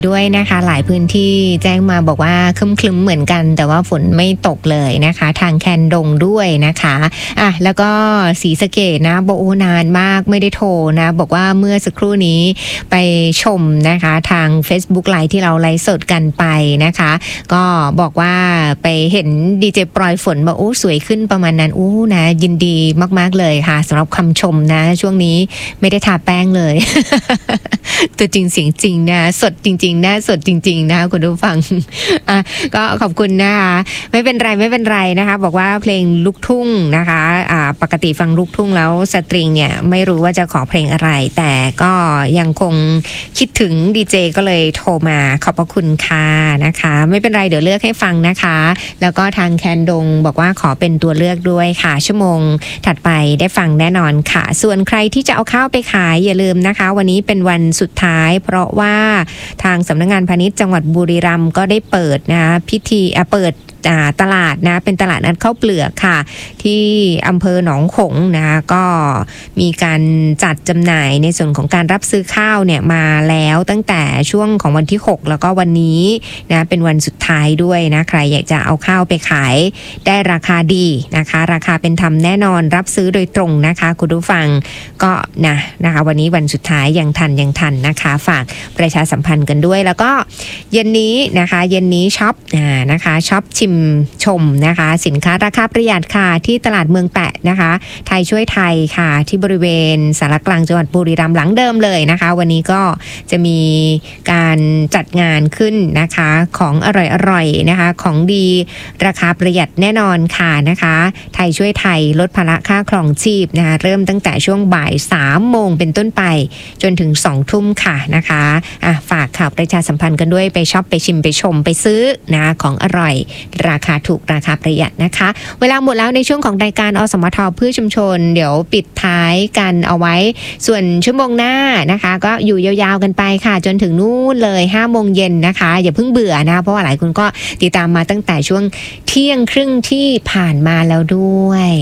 ด้วยนะคะหลายพื้นที่แจ้งมาบอกว่าครึ้มๆเหมือนกันแต่ว่าฝนไม่ตกเลยนะคะทางแคนดงด้วยนะคะแล้วก็ศรีสะเกษนะบอกนานมากไม่ได้โทรนะบอกว่าเมื่อสักครู่นี้ไปชมนะคะทาง Facebook ไลฟ์ที่เราไลฟ์สดกันไปนะคะก็บอกว่าไปเห็นดีเจปลอยฝนบอกสวยขึ้นประมาณนั้นนะยินดีมากๆเลยค่ะสำหรับคำชมนะช่วงนี้ไม่ได้ทาแป้งเลย ตัวจริงเสียงจริงนะสดจริงๆนะสดจริงๆนะคะคุณผู้ฟังก็ขอบคุณนะคะไม่เป็นไรนะคะบอกว่าเพลงลูกทุ่งนะคะปกติฟังลูกทุ่งแล้วสตริงเนี่ยไม่รู้ว่าจะขอเพลงอะไรแต่ก็ยังคงคิดถึงดีเจก็เลยโทรมาขอบพระคุณค่ะนะคะไม่เป็นไรเดี๋ยวเลือกให้ฟังนะคะแล้วก็ทางแคนดงบอกว่าขอเป็นตัวเลือกด้วยค่ะชั่วโมงถัดไปได้ฟังแน่นอนค่ะส่วนใครที่จะเอาข้าวไปขายอย่าลืมนะคะวันนี้เป็นวันสุดท้ายเพราะว่าทางสำนักงานพาณิชย์จังหวัดบุรีรัมย์ก็ได้เปิดนะคะพิธีเปิดตลาดนะเป็นตลาดนัดข้าวเปลือกค่ะที่อำเภอหนองขงนะคะก็มีการจัดจำหน่ายในส่วนของการรับซื้อข้าวเนี่ยมาแล้วตั้งแต่ช่วงของวันที่6แล้วก็วันนี้นะเป็นวันสุดท้ายด้วยนะใครอยากจะเอาข้าวไปขายได้ราคาดีนะคะราคาเป็นธรรมแน่นอนรับซื้อโดยตรงนะคะคุณผู้ฟังก็นะคะวันนี้วันสุดท้ายยังทันนะคะฝากประชาสัมพันธ์กันด้วยแล้วก็เย็นนี้ช็อปนะคะช็อปชิมชมนะคะสินค้าราคาประหยัดค่ะที่ตลาดเมืองแปะนะคะไทยช่วยไทยค่ะที่บริเวณสารกลางจังหวัดบุรีรัมย์หลังเดิมเลยนะคะวันนี้ก็จะมีการจัดงานขึ้นนะคะของอร่อยๆนะคะของดีราคาประหยัดแน่นอนค่ะนะคะไทยช่วยไทยลดภาระค่าครองชีพนะคะเริ่มตั้งแต่ช่วงบ่าย3 โมงเป็นต้นไปจนถึง2 ทุ่มค่ะนะคะฝากข่าวประชาสัมพันธ์กันด้วยไปช็อปไปชิมไปชมไปซื้อนะของอร่อยราคาถูกราคาประหยัดนะคะเวลาหมดแล้วในช่วงของรายการอสมทเพื่อชุมชนเดี๋ยวปิดท้ายกันเอาไว้ส่วนชั่วโมงหน้านะคะก็อยู่ยาวๆกันไปค่ะจนถึงนู่นเลย5 โมงเย็นนะคะอย่าเพิ่งเบื่อนะเพราะว่าหลายคนก็ติดตามมาตั้งแต่ช่วงเที่ยงครึ่งที่ผ่านมาแล้วด้วย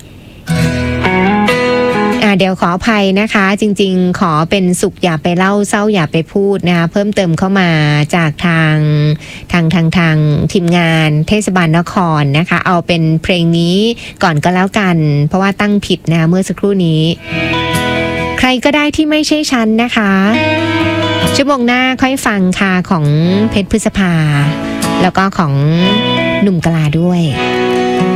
เดี๋ยวขออภัยนะคะจริงๆขอเป็นสุขอย่าไปเล่าเศร้าอย่าไปพูดนะคะเพิ่มเติมเข้ามาจากทางทีมงานเทศบาลนครนะคะเอาเป็นเพลงนี้ก่อนก็แล้วกันเพราะว่าตั้งผิดนะเมื่อสักครู่นี้ใครก็ได้ที่ไม่ใช่ฉันนะคะชั่วโมงหน้าค่อยฟังค่ะของเพชรพฤษภาแล้วก็ของหนุ่มกะลาด้วย